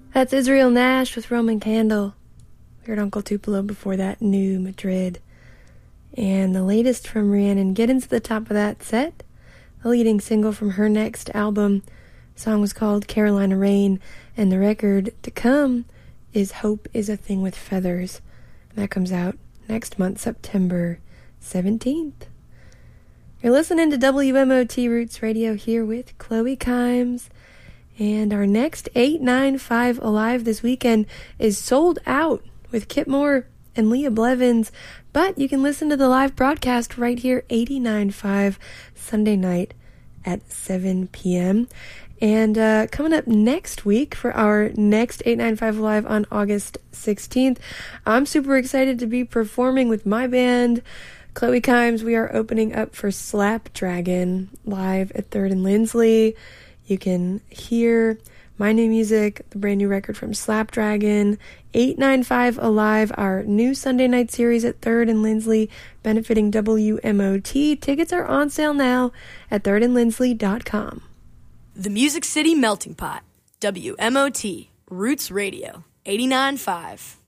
That's Israel Nash with Roman Candle. We heard Uncle Tupelo before that, New Madrid. And the latest from Rhiannon Giddens at the top of that set, the leading single from her next album. The song was called Carolina Rain, and the record to come is Hope is a Thing with Feathers. And that comes out next month, September 17th. You're listening to WMOT Roots Radio here with Chloe Kimes. And our next 895 Alive this weekend is sold out with Kip Moore and Leah Blevins. But you can listen to the live broadcast right here, 89.5 Sunday night at 7 p.m. And coming up next week for our next 895 Alive on August 16th, I'm super excited to be performing with my band, Chloe Kimes. We are opening up for Slapdragon live at 3rd and Lindsley. You can hear my new music, the brand new record from Slapdragon, 895 Alive, our new Sunday night series at 3rd and Lindsley, benefiting WMOT. Tickets are on sale now at thirdandlindsley.com. The Music City Melting Pot, WMOT, Roots Radio, 89.5.